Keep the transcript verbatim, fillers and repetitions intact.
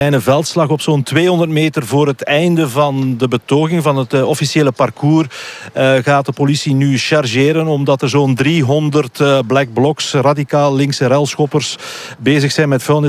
Een veldslag op zo'n tweehonderd meter voor het einde van de betoging, van het uh, officiële parcours, uh, gaat de politie nu chargeren, omdat er zo'n driehonderd uh, black blocs, radicaal linkse relschoppers, bezig zijn met vuilnis